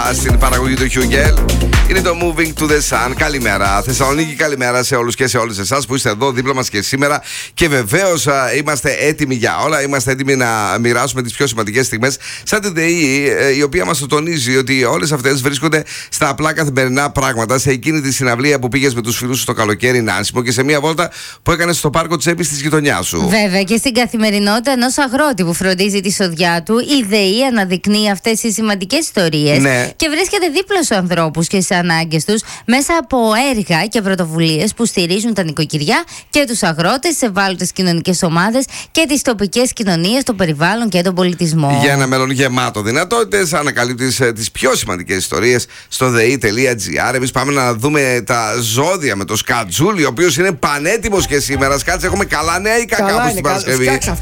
στην παραγωγή του Χιούγκελ. Είναι το Moving to the Sun. Καλημέρα Θεσσαλονίκη, καλημέρα σε όλους και σε όλες εσάς που είστε εδώ δίπλα μας και σήμερα. Και βεβαίως είμαστε έτοιμοι για όλα. Είμαστε έτοιμοι να μοιράσουμε τις πιο σημαντικές στιγμές. Σαν την ΔΕΗ, η οποία μας το τονίζει ότι όλες αυτές βρίσκονται στα απλά καθημερινά πράγματα. Σε εκείνη τη συναυλία που πήγες με τους φίλους σου το καλοκαίρι, Νάνσιμο, και σε μια βόλτα που έκανες στο πάρκο Τσέπης της γειτονιάς σου. Βέβαια, και στην καθημερινότητα ενός αγρότη που φροντίζει τη σοδιά του, η ΔΕΗ αναδεικνύει αυτές τις σημαντικές ιστορίες. Ναι. Και βρίσκεται δίπλα στους ανθρώπους και στις ανάγκες τους μέσα από έργα και πρωτοβουλίες που στηρίζουν τα νοικοκυριά και τους αγρότες, τις ευάλωτες κοινωνικές ομάδες και τις τοπικές κοινωνίες, το περιβάλλον και τον πολιτισμό. Για ένα μέλλον γεμάτο δυνατότητες, ανακαλύπτεις τις πιο σημαντικές ιστορίες στο dei.gr. Εμείς πάμε να δούμε τα ζώδια με το Σκατζούλη, ο οποίος είναι πανέτοιμος και σήμερα. Σκάτσε, έχουμε καλά νέα ή κακά από την Παρασκευή?